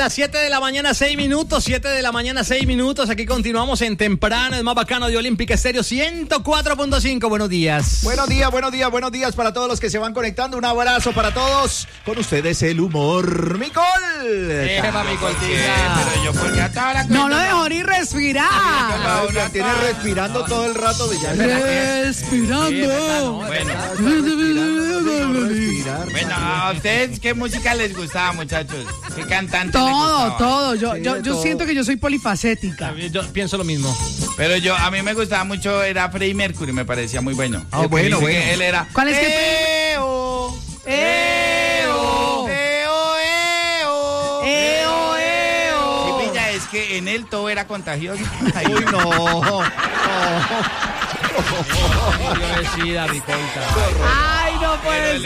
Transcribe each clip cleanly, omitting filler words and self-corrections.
las 7 de la mañana, 6 minutos. 7 de la mañana, 6 minutos. Aquí continuamos en temprano, el más bacano de Olímpica Estéreo 104.5. Buenos días. Buenos días para todos los que se van conectando. Un abrazo para todos. Con ustedes el humor. ¡Micol! Pero yo porque hasta ahora... No lo dejó ni respirar. Tiene respirando todo el rato. Respirando. Bueno, ¿a ustedes qué música les gustaba, muchachos? ¿Qué cantante les Todo, gustaba? todo. Yo siento que yo soy polifacética. Yo pienso lo mismo. Pero a mí me gustaba mucho, era Freddie Mercury, me parecía muy bueno. Bueno. Que él era... ¿Cuál es que? ¡Eo! Sí, pilla, es que en él todo era contagioso. Uy, no. Ay, no puede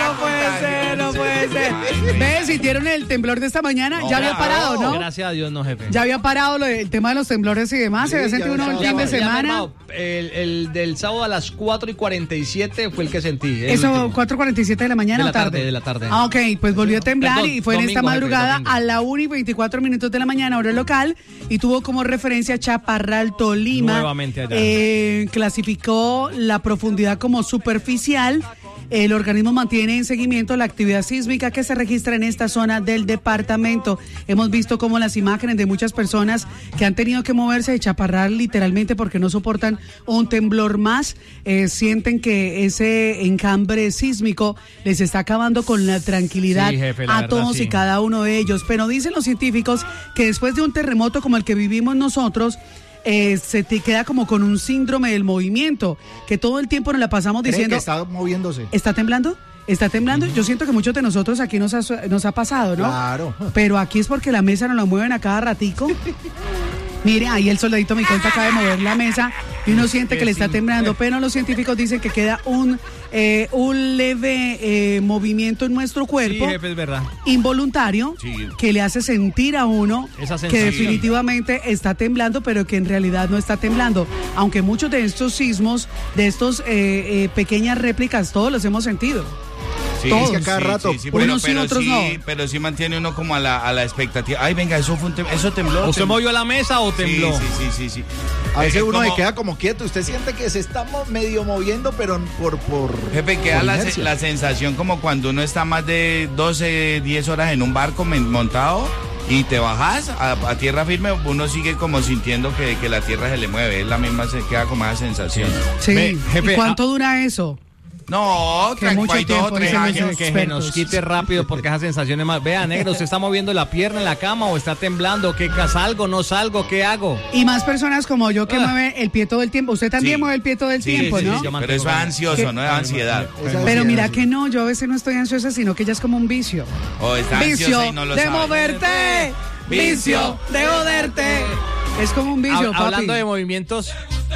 ser. ¿Ves? Sintieron el temblor de esta mañana. Ya había parado, ¿no? Gracias a Dios, no, jefe. Ya había parado el tema de los temblores y demás. Se había sentido uno el fin de semana. El del sábado a las 4:47 fue el que sentí. Eso, 4:47 de la mañana o tarde. De la tarde. Ah, ok, pues volvió a temblar. Perdón, y fue en esta domingo, madrugada jefe, a la 1:24 de la mañana, hora local, y tuvo como referencia Chaparral, Tolima. Nuevamente allá. Clasificó la profundidad como superficial. El organismo mantiene en seguimiento la actividad sísmica que se registra en esta zona del departamento. Hemos visto como las imágenes de muchas personas que han tenido que moverse de Chaparral literalmente porque no soportan un temblor más. Sienten que ese encambre sísmico les está acabando con la tranquilidad a todos y cada uno de ellos. Pero dicen los científicos que después de un terremoto como el que vivimos nosotros, se te queda como con un síndrome del movimiento, que todo el tiempo nos la pasamos diciendo... que está moviéndose. ¿Está temblando? ¿Está temblando? Yo siento que muchos de nosotros aquí nos ha pasado, ¿no? Claro. Pero aquí es porque la mesa nos la mueven a cada ratico. Mire, ahí el soldadito Micol acaba de mover la mesa y uno siente que le está temblando, pero los científicos dicen que queda un leve movimiento en nuestro cuerpo, sí, jefe, es verdad, involuntario, sí, que le hace sentir a uno que definitivamente está temblando, pero que en realidad no está temblando. Aunque muchos de estos sismos, de estos pequeñas réplicas, todos los hemos sentido. Sí, todos. Es que a cada rato, unos sí, otros no. Pero sí mantiene uno como a la expectativa. Ay, venga, eso tembló. ¿Usted movió la mesa o tembló? Sí. A veces uno se queda como quieto. Usted siente que se está medio moviendo, pero por jefe, queda la sensación como cuando uno está más de 12, 10 horas en un barco montado y te bajas a tierra firme, uno sigue como sintiendo que la tierra se le mueve. Es la misma, se queda como esa sensación. Sí. Jefe, ¿y cuánto dura eso? No, que mucho tiempo, 2 o 3 años. Que se nos quite rápido porque esas sensaciones más... Vea, negro, ¿usted está moviendo la pierna en la cama o está temblando? ¿Qué salgo, no salgo? ¿Qué hago? Y más personas como yo que mueve el pie todo el tiempo. Usted también mueve el pie todo el tiempo, ¿no? Pero eso es ansioso, no es ansiedad. Pero mira que no, yo a veces no estoy ansiosa, sino que ya es como un vicio. Está vicio y no lo de sabe. moverte, vicio de joderte. Es como un vicio, papi. Hablando de movimientos...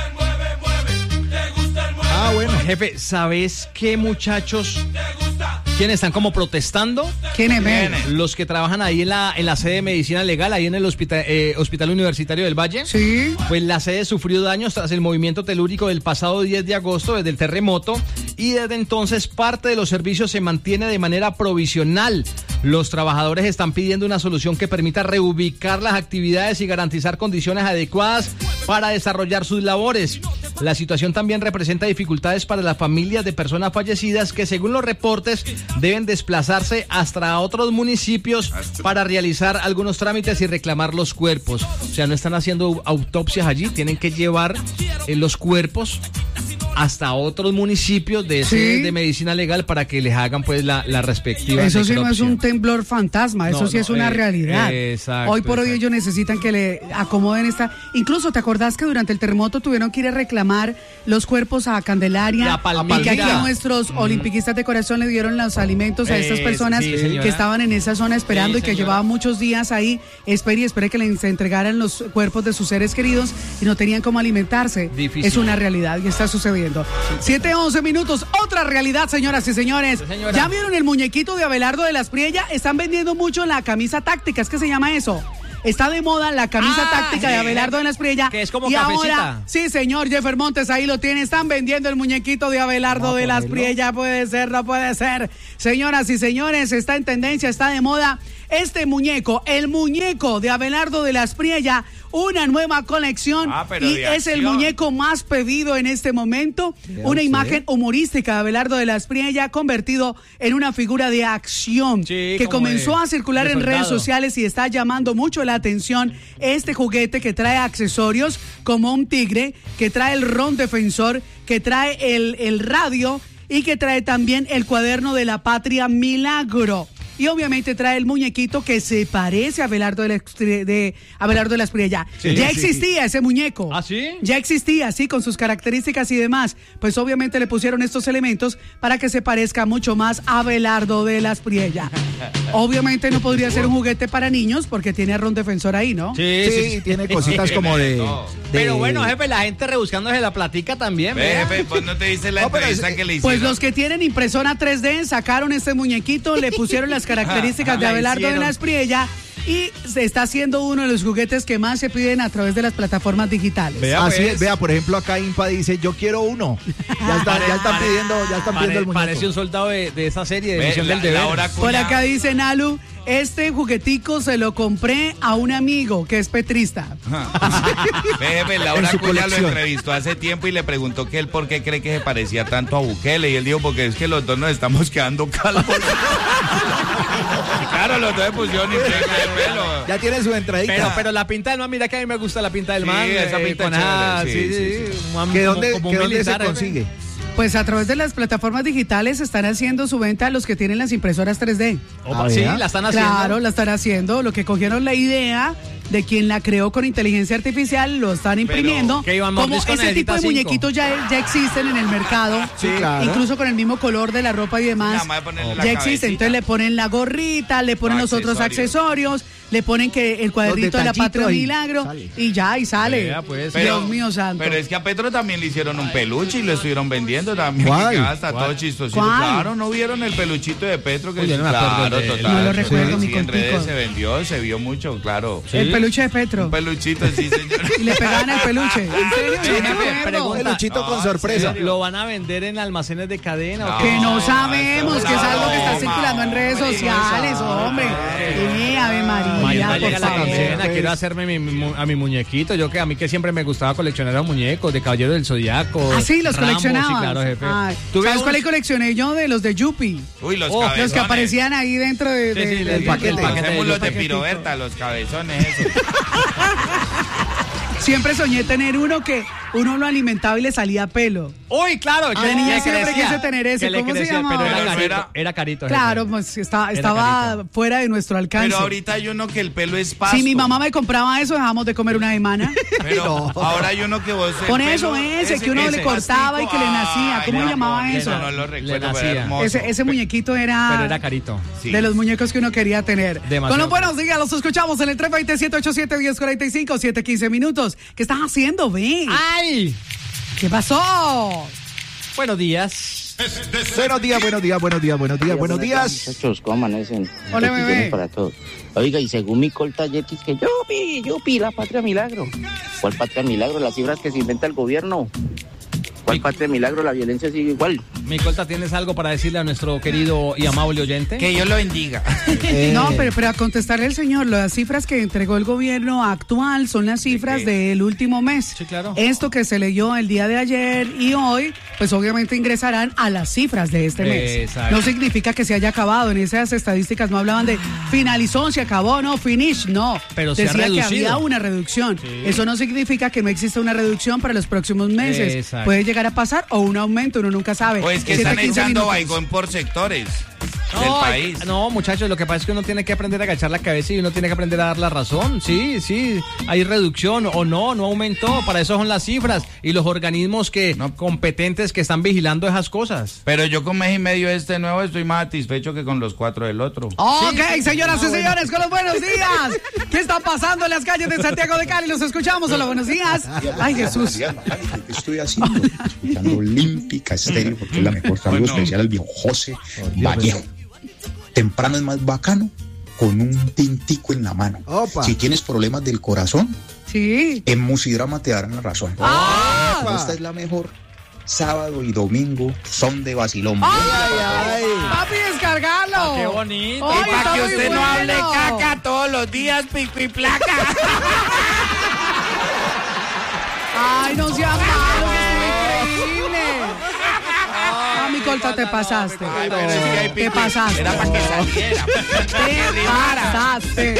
bueno. Jefe, ¿sabes qué, muchachos? ¿Quiénes están como protestando? ¿Quiénes ven? Los que trabajan ahí en la sede de medicina legal, ahí en el Hospital Universitario del Valle. Sí. Pues la sede sufrió daños tras el movimiento telúrico del pasado 10 de agosto, desde el terremoto, y desde entonces parte de los servicios se mantiene de manera provisional. Los trabajadores están pidiendo una solución que permita reubicar las actividades y garantizar condiciones adecuadas para desarrollar sus labores. La situación también representa dificultades para las familias de personas fallecidas que, según los reportes, deben desplazarse hasta otros municipios para realizar algunos trámites y reclamar los cuerpos. O sea, no están haciendo autopsias allí, tienen que llevar los cuerpos hasta otros municipios de medicina legal para que les hagan pues la respectiva eso sí necropsia. No es un temblor fantasma, eso sí es una realidad. Exacto, hoy por hoy ellos necesitan que le acomoden esta. Incluso te acordás que durante el terremoto tuvieron que ir a reclamar los cuerpos a Candelaria, y que aquí nuestros olimpiquistas de corazón le dieron los alimentos a estas personas que estaban en esa zona esperando y que llevaban muchos días ahí, espere que les entregaran los cuerpos de sus seres queridos y no tenían cómo alimentarse. Difícil. Es una realidad y está sucediendo. 7:11 minutos, otra realidad, señoras y señores. ¿Ya vieron el muñequito de Abelardo de la Espriella? Están vendiendo mucho la camisa táctica, ¿es que se llama eso? Está de moda la camisa táctica de Abelardo de las Priella. Que es como y cafecita. ahora, sí, señor, Jeffer Montes, ahí lo tiene. Están vendiendo el muñequito de Abelardo de las Priella. Puede ser, no puede ser. Señoras y señores, está en tendencia, está de moda este muñeco, el muñeco de Abelardo de las Priella, una nueva colección y es el muñeco más pedido en este momento. Una imagen humorística de Abelardo de las Priella convertido en una figura de acción que comenzó a circular en redes sociales y está llamando mucho la atención este juguete que trae accesorios como un tigre, que trae el ron defensor, que trae el radio y que trae también el cuaderno de la patria Milagro. Y obviamente trae el muñequito que se parece a Abelardo de Abelardo de las Priella. Ya existía ese muñeco. ¿Ah, sí? Ya existía, sí, con sus características y demás. Pues obviamente le pusieron estos elementos para que se parezca mucho más a Abelardo de las Priella. Obviamente no podría ser un juguete para niños porque tiene a ron defensor ahí, ¿no? Sí, tiene cositas como de... Pero bueno, jefe, la gente rebuscándose la platica también. Jefe, pues no te dice la entrevista que le hicieron. Pues los que tienen impresora 3D sacaron este muñequito, le pusieron las características de Abelardo de las Priella y se está haciendo uno de los juguetes que más se piden a través de las plataformas digitales. Así es, vea, por ejemplo, acá Impa dice, yo quiero uno. Ya están pidiendo el muñeco. Parece un soldado de esa serie de Misión del Deber. Por acá dice Nalu, este juguetico se lo compré a un amigo que es petrista. Jefe, Laura Cuña lo entrevistó hace tiempo y le preguntó que él por qué cree que se parecía tanto a Bukele y él dijo, porque es que los dos nos estamos quedando calvos. Claro, los dos se pusieron de pelo. Ya tiene su entradita. Pero la pinta del man, mira que a mí me gusta la pinta del man. Esa pinta chévere. ¿Que dónde se consigue? Pues a través de las plataformas digitales están haciendo su venta a los que tienen las impresoras 3D. Sí, la están haciendo. Claro, la están haciendo. Lo que cogieron la idea de quien la creó con inteligencia artificial, lo están imprimiendo. Como ese tipo de muñequitos ya existen en el mercado. Sí, claro. Incluso con el mismo color de la ropa y demás. Ya existe. Entonces le ponen la gorrita, le ponen los otros accesorios, le ponen que el cuadrito de la patria Milagro y ya, y sale. Pues, Dios mío santo. Pero es que a Petro también le hicieron un peluche y lo estuvieron vendiendo también. Hasta todo chistosito. Claro, ¿no vieron el peluchito de Petro? Que claro, total. No lo recuerdo, mi en redes se vio mucho, claro. El peluche de Petro. Un peluchito, sí, señor. Y le pegaban el peluche. ¿En serio? Un peluchito con sorpresa. ¿Lo van a vender en almacenes de cadena? Que no sabemos, que es algo que está circulando en redes sociales, hombre. Ave María, por favor. Quiero hacerme a mi muñequito. A mí que siempre me gustaba coleccionar a muñecos de Caballero del Zodiaco. Ah, sí, los coleccionaba. Sí, claro, jefe. ¿Sabes cuál coleccioné yo? De los de Yupi. Uy, los cabezones. Los que aparecían ahí dentro del paquete. Los de Piroberta, los cabezones esos. Siempre soñé tener uno que uno lo alimentaba y le salía pelo. Uy, claro. De niña siempre quise tener ese. ¿Cómo se llamaba? Pero era carito. Claro, pues estaba fuera de nuestro alcance. Pero ahorita hay uno que el pelo es pasto. Si mi mamá me compraba eso, dejamos de comer una semana. Pero ahora hay uno que vos... Pon eso, que uno le cortaba y que le nacía. ¿Cómo llamaba eso? No lo recuerdo. Ese muñequito era... Pero era carito. De los muñecos que uno quería tener. Con los buenos días, los escuchamos en el 320-787-1045, 7:15 minutos. ¿Qué estás haciendo, Ben? ¡Ay! ¿Qué pasó? Buenos días. Buenos días. Muchachos, ¿cómo amanecen? Hola, bebé. Para todos. Oiga, y según mi colta Yetis, que Yupi, la patria Milagro. ¿Cuál patria Milagro? Las cifras que se inventa el gobierno. ¿Cuál patria Milagro? La violencia sigue igual. Mi colta, ¿tienes algo para decirle a nuestro querido y amable oyente? Que Dios lo bendiga. No, pero a contestarle al señor, las cifras que entregó el gobierno actual son las cifras del último mes. Sí, claro. Esto que se leyó el día de ayer y hoy, pues obviamente ingresarán a las cifras de este mes. Exacto. No significa que se haya acabado. En esas estadísticas no hablaban de finalizó, se acabó, no, finish, no. Pero se decía ha que había una reducción. Sí. Eso no significa que no exista una reducción para los próximos meses. Exacto. Puede llegar a pasar o un aumento, uno nunca sabe. O es que están echando vaigón por sectores del país. No, muchachos, lo que pasa es que uno tiene que aprender a agachar la cabeza y uno tiene que aprender a dar la razón. Sí, hay reducción o no aumentó. Para eso son las cifras y los organismos competentes que están vigilando esas cosas. Pero yo con mes y medio nuevo estoy más satisfecho que con los 4 del otro. Ok, señoras y señores, con los buenos días. ¿Qué está pasando en las calles de Santiago de Cali? Los escuchamos. Hola, buenos días. Ay, Jesús. ¿Qué estoy haciendo? Escuchando Olímpica Estéreo, porque es la mejor. Saludo especial al viejo José Vallejo. Temprano es más bacano con un tintico en la mano. Opa. Si tienes problemas del corazón, Sí. en Musidrama te darán la razón. Opa. Esta es la mejor. Sábado y domingo son de vacilón. Ay. Papi, descargalo. Qué bonito. Ay, Y para está que muy usted no bueno. hable caca todos los días, pico y placa. Ay, no seas malo, que estuvo increíble. Mami Colta, te pasaste. Ay, pero es que hay Te pico y- pasaste. Era para que saliera. Te pasaste.